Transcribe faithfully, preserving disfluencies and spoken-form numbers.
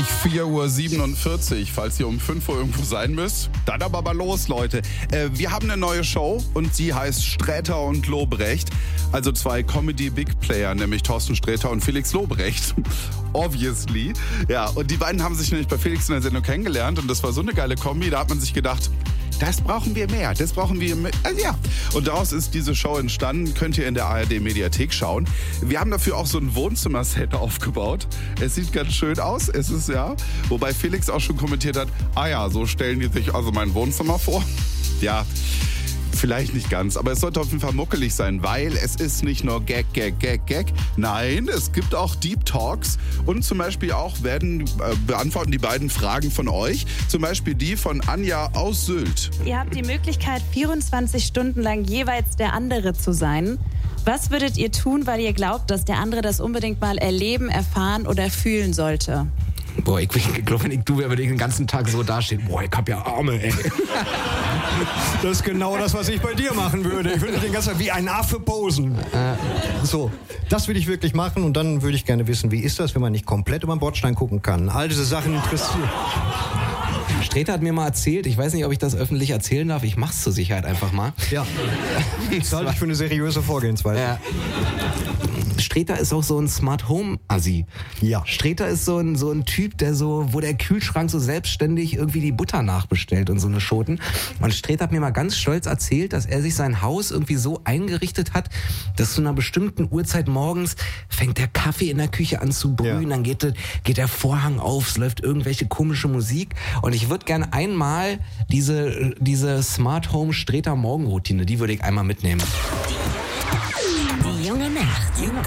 vier Uhr siebenundvierzig, falls ihr um fünf Uhr irgendwo sein müsst. Dann aber mal los, Leute. Äh, wir haben eine neue Show und sie heißt Sträter und Lobrecht. Also zwei Comedy-Big-Player, nämlich Thorsten Sträter und Felix Lobrecht. Obviously. Ja, und die beiden haben sich nämlich bei Felix in der Sendung kennengelernt und das war so eine geile Kombi, da hat man sich gedacht, das brauchen wir mehr, das brauchen wir mehr. Also ja. Und daraus ist diese Show entstanden, könnt ihr in der A R D-Mediathek schauen. Wir haben dafür auch so ein Wohnzimmerset aufgebaut. Es sieht ganz schön aus, es ist ja. Wobei Felix auch schon kommentiert hat, ah ja, so stellen die sich also mein Wohnzimmer vor. Ja, vielleicht nicht ganz, aber es sollte auf jeden Fall muckelig sein, weil es ist nicht nur Gag, Gag, Gag, Gag. Nein, es gibt auch Deep Talks und zum Beispiel auch werden äh, beantworten die beiden Fragen von euch. Zum Beispiel die von Anja aus Sylt. Ihr habt die Möglichkeit, vierundzwanzig Stunden lang jeweils der andere zu sein. Was würdet ihr tun, weil ihr glaubt, dass der andere das unbedingt mal erleben, erfahren oder fühlen sollte? Boah, ich, ich glaube, wenn ich du würde den ganzen Tag so dastehen, boah, ich hab ja Arme, ey. Das ist genau das, was ich bei dir machen würde. Ich würde den ganzen Tag wie ein Affe posen. Äh. So, das würde ich wirklich machen und dann würde ich gerne wissen, wie ist das, wenn man nicht komplett über den Bordstein gucken kann. All diese Sachen interessieren. Sträter hat mir mal erzählt, ich weiß nicht, ob ich das öffentlich erzählen darf, ich mach's zur Sicherheit einfach mal. Ja, das halte ich für eine seriöse Vorgehensweise. Ja. Sträter ist auch so ein Smart Home Assi. Ja. Sträter ist so ein, so ein Typ, der so, wo der Kühlschrank so selbstständig irgendwie die Butter nachbestellt und so eine Schoten. Und Sträter hat mir mal ganz stolz erzählt, dass er sich sein Haus irgendwie so eingerichtet hat, dass zu einer bestimmten Uhrzeit morgens fängt der Kaffee in der Küche an zu brühen, ja. Dann geht, geht der Vorhang auf, es läuft irgendwelche komische Musik. Und ich würde gerne einmal diese, diese Smart Home Sträter Morgenroutine, die würde ich einmal mitnehmen. Die junge Nacht.